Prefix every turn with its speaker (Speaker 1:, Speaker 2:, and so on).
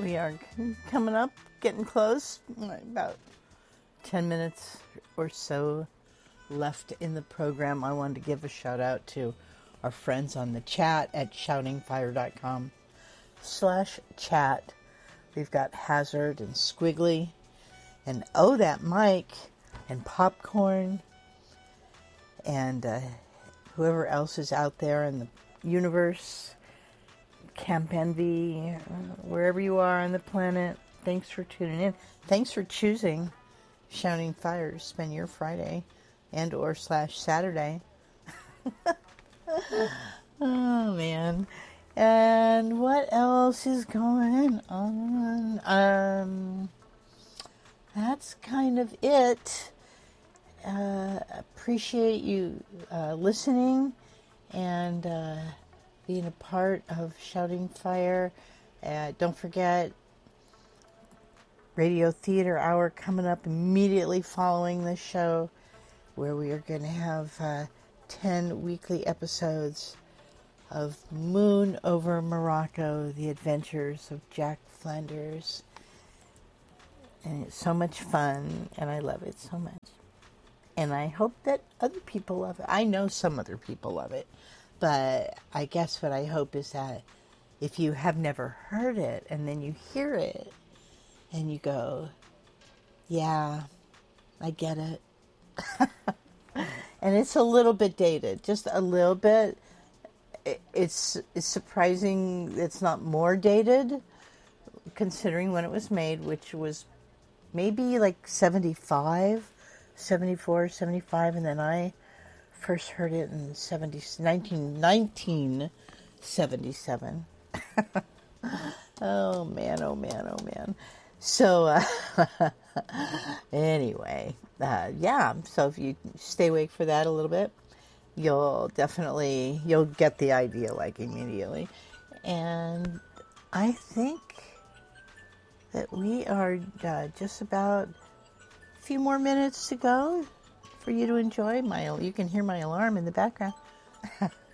Speaker 1: We are coming up, getting close. About 10 minutes or so left in the program. I wanted to give a shout out to our friends on the chat at shoutingfire.com/chat. We've got Hazard and Squiggly and Oh That Mike and Popcorn and whoever else is out there in the universe. Camp Envy, wherever you are on the planet, thanks for tuning in. Thanks for choosing Shouting Fire to spend your Friday and or /Saturday. Oh, man. And what else is going on? That's kind of it. Appreciate you listening and being a part of Shouting Fire. Don't forget, Radio Theater Hour coming up immediately following this show, where we are going to have 10 weekly episodes of Moon over Morocco, The Adventures of Jack Flanders. And it's so much fun, and I love it so much. And I hope that other people love it. I know some other people love it. But I guess what I hope is that if you have never heard it and then you hear it and you go, yeah, I get it. And it's a little bit dated, just a little bit. It's surprising it's not more dated considering when it was made, which was maybe like 75, 74, 75, and then I first heard it in 1977. Oh man. So, anyway, yeah, so if you stay awake for that a little bit, you'll get the idea like immediately. And I think that we are just about a few more minutes to go for you to enjoy. You can hear my alarm in the background.